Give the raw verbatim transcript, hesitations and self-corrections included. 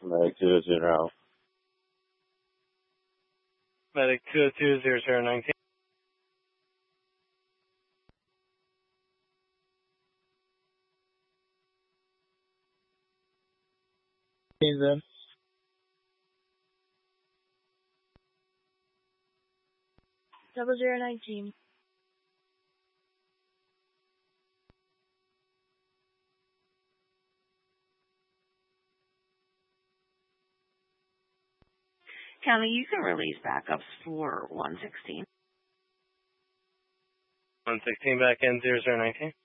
Medic two zero. Medic two oh two zero zero nineteen. Then. Double zero nineteen. County, you can release backups for one sixteen. one sixteen back in zero zero nineteen.